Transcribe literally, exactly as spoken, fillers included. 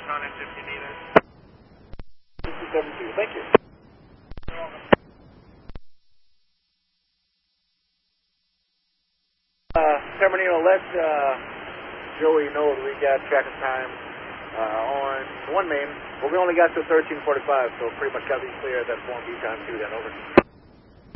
electronics if you need it. two seven two, thank you. Uh, San Bernardino, let uh, Joey know that we got tracking time uh, on one main, but we only got to thirteen forty-five, so pretty much got to be clear at that form B time two then, over.